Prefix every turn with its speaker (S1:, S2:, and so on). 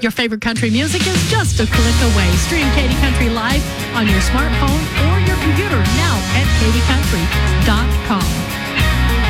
S1: Your favorite country music is just a click away. Stream Katy Country live on your smartphone or your computer now at katycountry.com.